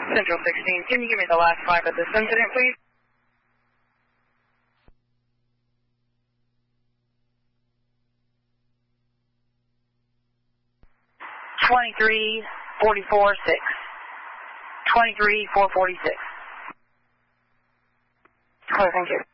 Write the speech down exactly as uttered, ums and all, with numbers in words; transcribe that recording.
Central sixteen, can you give me the last five of this incident, please? twenty-three forty-four six. twenty-three four forty-six. Oh, thank you.